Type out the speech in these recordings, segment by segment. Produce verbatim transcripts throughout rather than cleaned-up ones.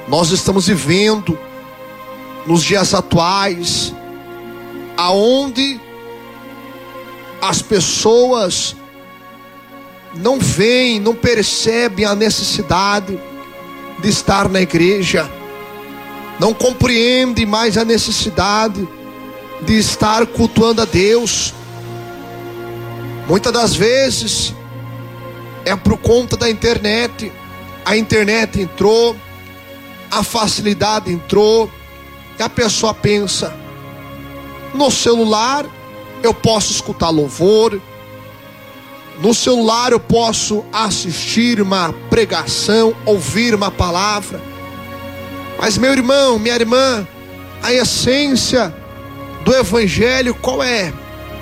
Nós estamos vivendo nos dias atuais, aonde as pessoas não veem, não percebem a necessidade de estar na igreja, não compreendem mais a necessidade de estar cultuando a Deus. Muitas das vezes é por conta da internet. A internet entrou, a facilidade entrou, e a pessoa pensa: no celular eu posso escutar louvor, no celular eu posso assistir uma pregação, ouvir uma palavra. Mas meu irmão, minha irmã, a essência do evangelho qual é?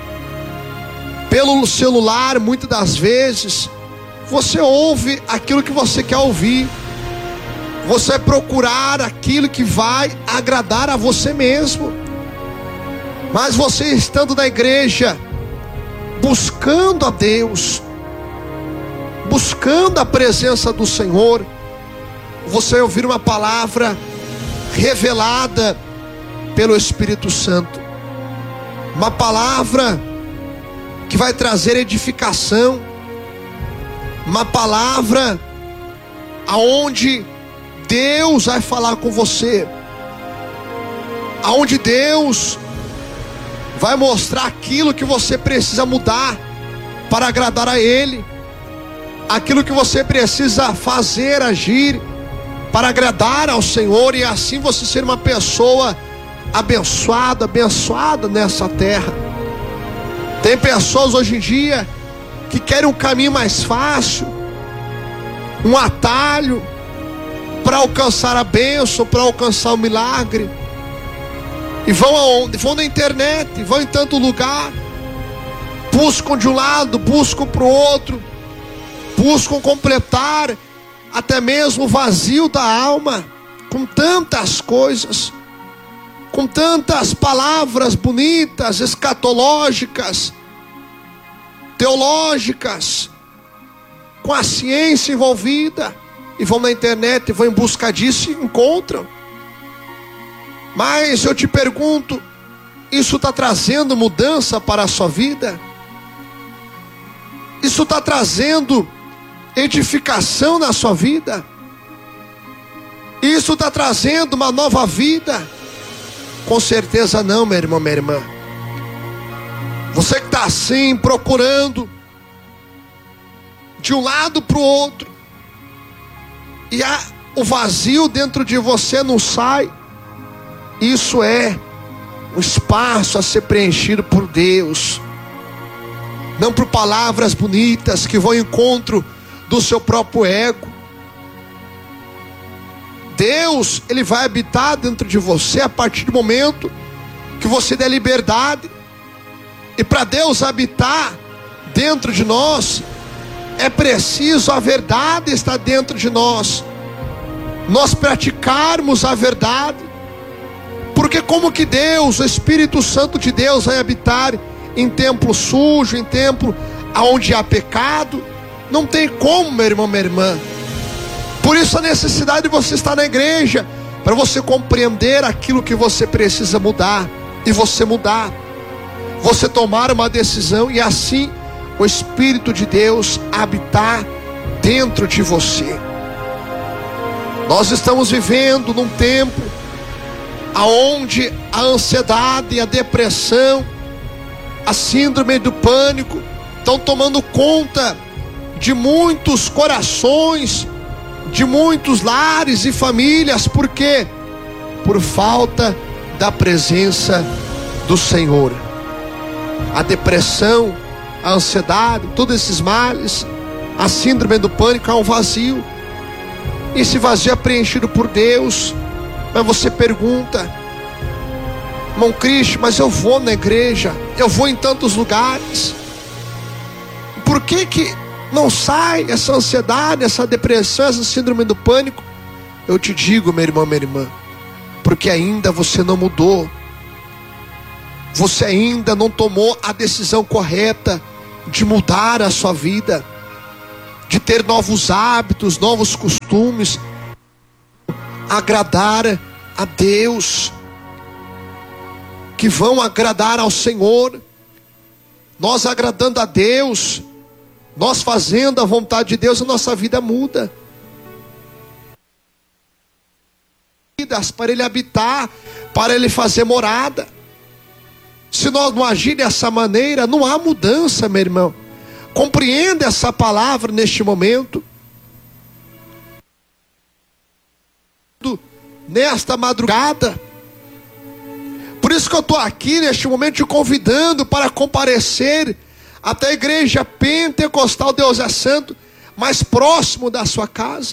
Pelo celular, muitas das vezes, você ouve aquilo que você quer ouvir. Você vai procurar aquilo que vai agradar a você mesmo. Mas você estando na igreja, buscando a Deus, buscando a presença do Senhor, você vai ouvir uma palavra revelada pelo Espírito Santo. Uma palavra que vai trazer edificação. Uma palavra aonde Deus vai falar com você, aonde Deus vai mostrar aquilo que você precisa mudar para agradar a Ele, aquilo que você precisa fazer, agir para agradar ao Senhor, e assim você ser uma pessoa abençoada, abençoada nessa terra. Tem pessoas hoje em dia que querem um caminho mais fácil, um atalho para alcançar a bênção, para alcançar o milagre. E vão aonde? Vão na internet, vão em tanto lugar, buscam de um lado, buscam para o outro, buscam completar até mesmo o vazio da alma, com tantas coisas, com tantas palavras bonitas, escatológicas, teológicas, com a ciência envolvida, e vão na internet, vão em busca disso e encontram. Mas eu te pergunto, isso está trazendo mudança para a sua vida? Isso está trazendo edificação na sua vida? Isso está trazendo uma nova vida? Com certeza não, meu irmão, minha irmã. Você que está assim, procurando de um lado para o outro, e a, o vazio dentro de você não sai, isso é um espaço a ser preenchido por Deus, não por palavras bonitas que vão ao encontro do seu próprio ego. Deus, Ele vai habitar dentro de você a partir do momento que você der liberdade. E para Deus habitar dentro de nós, é preciso a verdade estar dentro de nós, nós praticarmos a verdade. Porque como que Deus, o Espírito Santo de Deus, vai habitar em templo sujo, em templo onde há pecado? Não tem como, meu irmão, minha irmã. Por isso a necessidade de você estar na igreja, para você compreender aquilo que você precisa mudar, e você mudar, você tomar uma decisão, e assim o Espírito de Deus habitar dentro de você. Nós estamos vivendo num tempo aonde a ansiedade, a depressão, a síndrome do pânico estão tomando conta de muitos corações, de muitos lares e famílias. Por quê? Por falta da presença do Senhor. A depressão, a ansiedade, todos esses males, a síndrome do pânico, há um vazio. Esse vazio é preenchido por Deus. Mas você pergunta: irmão Cristo, mas eu vou na igreja, eu vou em tantos lugares, por que que não sai essa ansiedade, essa depressão, essa síndrome do pânico? Eu te digo, meu irmão, minha irmã, porque ainda você não mudou. Você ainda não tomou a decisão correta de mudar a sua vida, de ter novos hábitos, novos costumes, agradar a Deus, que vão agradar ao Senhor. Nós agradando a Deus, nós fazendo a vontade de Deus, a nossa vida muda. Para Ele habitar, para Ele fazer morada. Se nós não agir dessa maneira, não há mudança, meu irmão. Compreenda essa palavra neste momento. Nesta madrugada. Por isso que eu estou aqui neste momento te convidando para comparecer até a igreja pentecostal Deus é Santo, mais próximo da sua casa.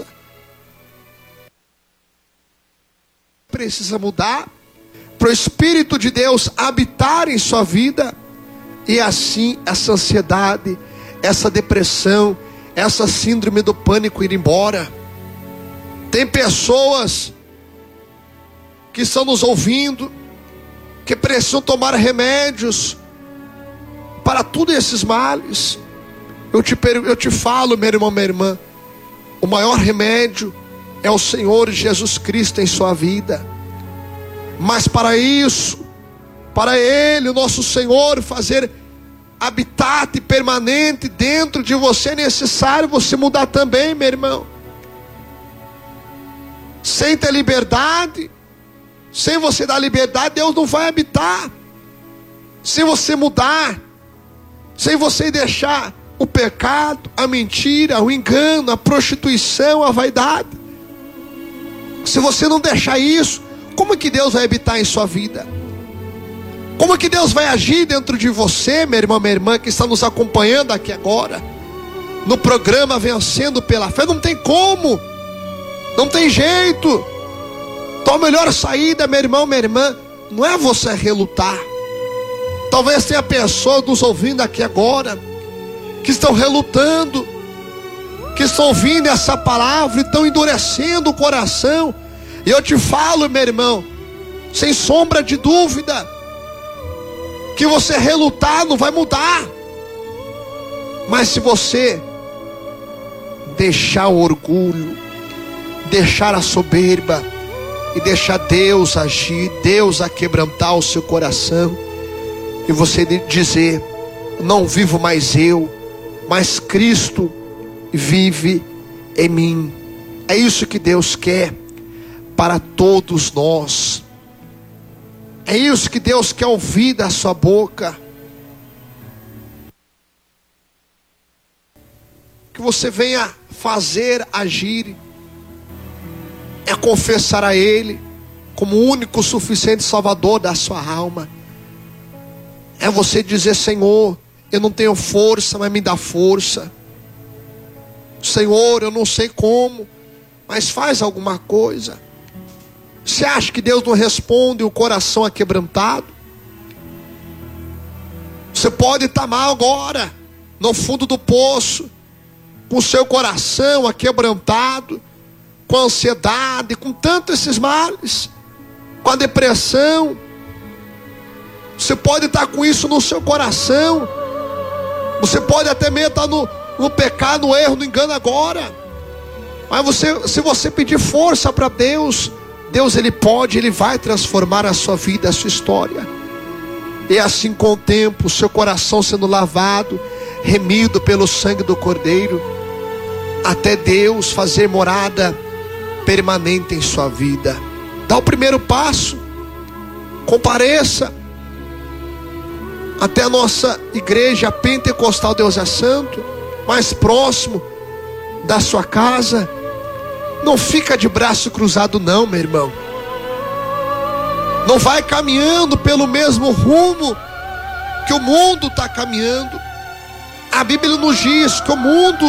Precisa mudar para o Espírito de Deus habitar em sua vida, e assim essa ansiedade, essa depressão, essa síndrome do pânico ir embora. Tem pessoas que estão nos ouvindo, que precisam tomar remédios para todos esses males. Eu te, eu te falo, meu irmão, minha irmã, o maior remédio é o Senhor Jesus Cristo em sua vida. Mas para isso, para Ele, o nosso Senhor, fazer habitat permanente dentro de você, é necessário você mudar também, meu irmão. Sem ter liberdade, sem você dar liberdade, Deus não vai habitar. Se você mudar, sem você deixar o pecado, a mentira, o engano, a prostituição, a vaidade, se você não deixar isso, como que Deus vai habitar em sua vida? Como que Deus vai agir dentro de você, meu irmão, minha irmã, que está nos acompanhando aqui agora, no programa Vencendo pela Fé? Não tem como, não tem jeito. Então a melhor saída, meu irmão, minha irmã, não é você relutar. Talvez tenha pessoas nos ouvindo aqui agora, que estão relutando, que estão ouvindo essa palavra e estão endurecendo o coração. E eu te falo, meu irmão, sem sombra de dúvida, que você relutar não vai mudar. Mas se você deixar o orgulho, deixar a soberba, e deixar Deus agir, Deus a quebrantar o seu coração, e você dizer: não vivo mais eu, mas Cristo vive em mim. É isso que Deus quer para todos nós. É isso que Deus quer ouvir da sua boca. Que você venha fazer, agir, é confessar a Ele como o único suficiente Salvador da sua alma. É você dizer: Senhor, eu não tenho força, mas me dá força. Senhor, eu não sei como, mas faz alguma coisa. Você acha que Deus não responde o coração aquebrantado? Você pode estar mal agora, no fundo do poço, com o seu coração aquebrantado, com a ansiedade, com tanto esses males, com a depressão. Você pode estar com isso no seu coração. Você pode até mesmo estar no, no pecado, no erro, no engano agora. Mas você, se você pedir força para Deus, Deus Ele pode, Ele vai transformar a sua vida, a sua história. E assim, com o tempo, o seu coração sendo lavado, remido pelo sangue do Cordeiro, até Deus fazer morada permanente em sua vida. Dá o primeiro passo, compareça até a nossa igreja pentecostal Deus é Santo, mais próximo da sua casa. Não fica de braço cruzado não, meu irmão. Não vai caminhando pelo mesmo rumo que o mundo está caminhando. A Bíblia nos diz que o mundo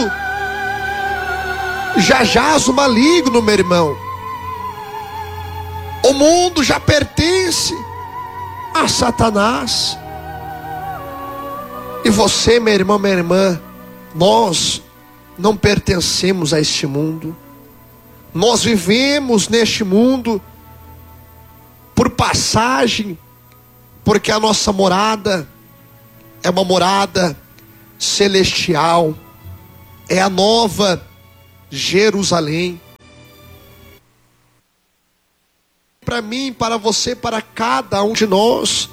já jaz o maligno, meu irmão. O mundo já pertence a Satanás. E você, meu irmão, minha irmã, nós não pertencemos a este mundo. Nós vivemos neste mundo por passagem, porque a nossa morada é uma morada celestial, é a nova Jerusalém. para mim, para você, para cada um de nós.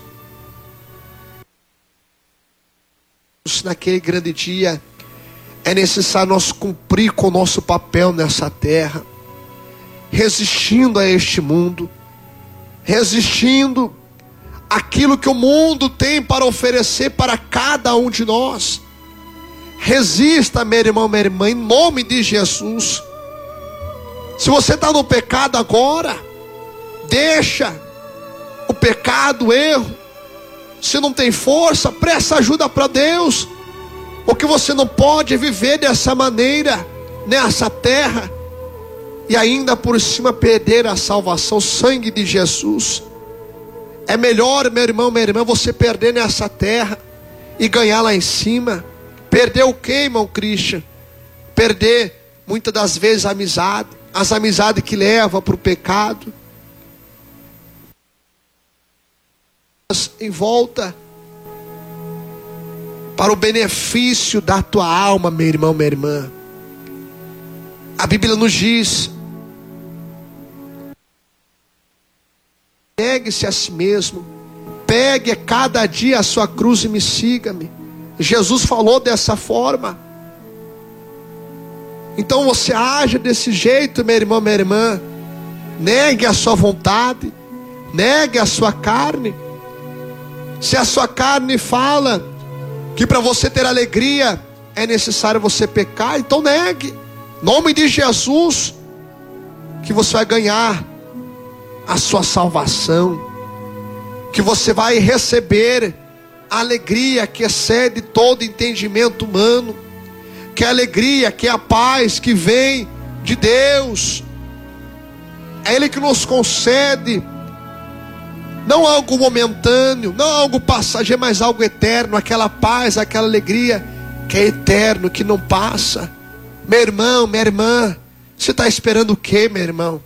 Naquele grande dia, é necessário nós cumprir com o nosso papel nessa terra, resistindo a este mundo, resistindo aquilo que o mundo tem para oferecer para cada um de nós. Resista, meu irmão, minha irmã, em nome de Jesus. Se você está no pecado agora, deixa o pecado, o erro. Se não tem força, presta ajuda para Deus, porque você não pode viver dessa maneira nessa terra e ainda por cima perder a salvação, o sangue de Jesus. É melhor, meu irmão, minha irmã, você perder nessa terra e ganhar lá em cima. Perder o que, irmão Christian? Perder muitas das vezes a amizade, as amizades que levam para o pecado. Em volta para o benefício da tua alma, meu irmão, minha irmã. A Bíblia nos diz: negue-se a si mesmo, pegue cada dia a sua cruz e me siga-me. Jesus falou dessa forma. Então você age desse jeito, meu irmão, minha irmã. Negue a sua vontade, negue a sua carne. Se a sua carne fala que para você ter alegria é necessário você pecar, então negue. Em nome de Jesus, que você vai ganhar a sua salvação, que você vai receber a alegria que excede todo entendimento humano, que é a alegria, que é a paz que vem de Deus. É Ele que nos concede, não algo momentâneo, não algo passageiro, mas algo eterno, aquela paz, aquela alegria que é eterno, que não passa. Meu irmão, minha irmã, você está esperando o quê, meu irmão?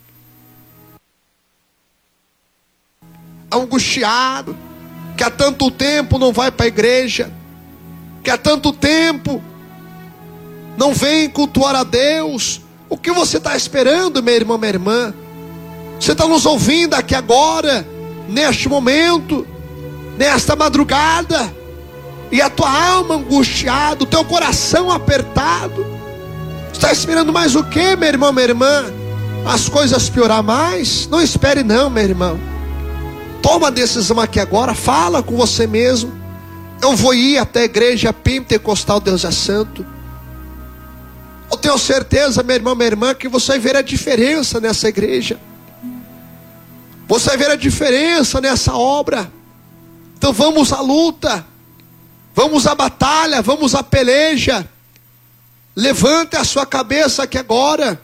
Angustiado, que há tanto tempo não vai para a igreja, que há tanto tempo não vem cultuar a Deus. O que você está esperando, meu irmão, minha irmã? Você está nos ouvindo aqui agora, neste momento, nesta madrugada, e a tua alma angustiada, o teu coração apertado. Está esperando mais o que, meu irmão, minha irmã? As coisas piorar mais? Não espere não, meu irmão. Toma a decisão aqui agora, fala com você mesmo. Eu vou ir até a igreja pentecostal Deus é Santo. Eu tenho certeza, meu irmão, minha irmã, que você vai ver a diferença nessa igreja. Você vai ver a diferença nessa obra. Então vamos à luta, vamos à batalha, vamos à peleja. Levante a sua cabeça aqui agora.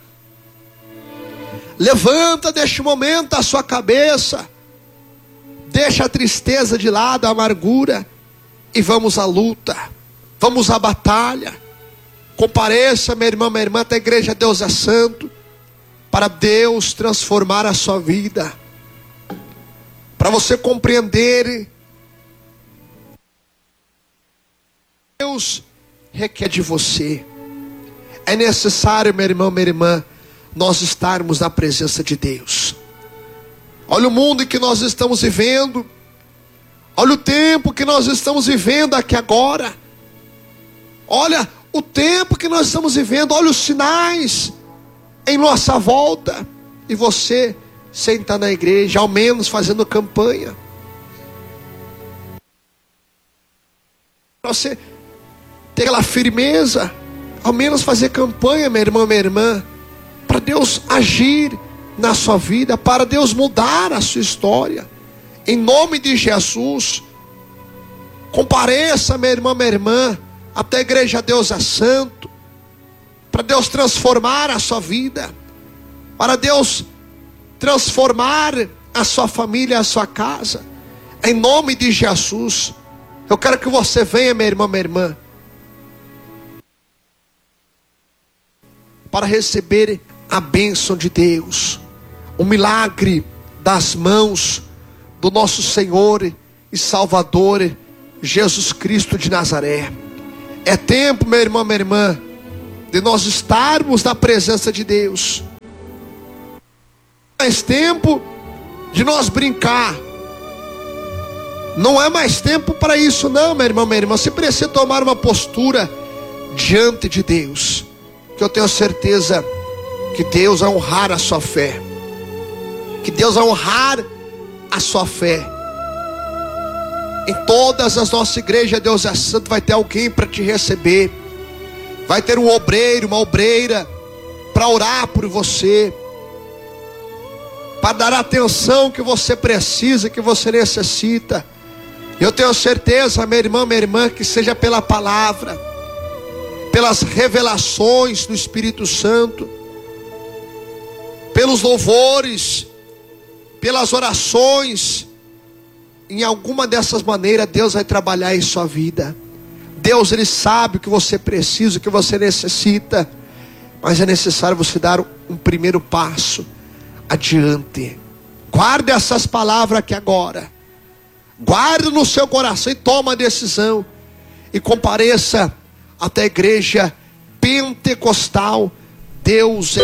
Levanta neste momento a sua cabeça. Deixa a tristeza de lado, a amargura, e vamos à luta, vamos à batalha. Compareça, meu irmão, minha irmã, até a igreja Deus é Santo, para Deus transformar a sua vida, para você compreender. Deus requer de você. É necessário, meu irmão, minha irmã, nós estarmos na presença de Deus. Olha o mundo em que nós estamos vivendo. Olha o tempo que nós estamos vivendo aqui agora. Olha o tempo que nós estamos vivendo. Olha os sinais em nossa volta. E você senta na igreja, ao menos fazendo campanha. Você ter aquela firmeza, ao menos fazer campanha, meu irmão, minha irmã, para Deus agir na sua vida, para Deus mudar a sua história. Em nome de Jesus, compareça, meu irmão, minha irmã, até a igreja Deus é Santo, para Deus transformar a sua vida, para Deus transformar a sua família, a sua casa. Em nome de Jesus, eu quero que você venha, meu irmão, minha irmã, para receber a bênção de Deus, o milagre das mãos do nosso Senhor e Salvador Jesus Cristo de Nazaré. É tempo, meu irmão, minha irmã, de nós estarmos na presença de Deus. Mais tempo de nós brincar. Não é mais tempo para isso não, meu irmão, minha irmã. Você precisa tomar uma postura diante de Deus, que eu tenho certeza que Deus vai honrar a sua fé. Que Deus vai honrar a sua fé. Em todas as nossas igrejas, Deus é santo, vai ter alguém para te receber. Vai ter um obreiro, uma obreira para orar por você, para dar a atenção que você precisa, que você necessita. Eu tenho certeza, minha irmã, minha irmã, que seja pela palavra, pelas revelações do Espírito Santo, pelos louvores, pelas orações, em alguma dessas maneiras Deus vai trabalhar em sua vida. Deus, Ele sabe o que você precisa, o que você necessita, mas é necessário você dar um primeiro passo adiante. Guarde essas palavras aqui agora, guarde no seu coração e toma a decisão, e compareça até a igreja pentecostal. Deus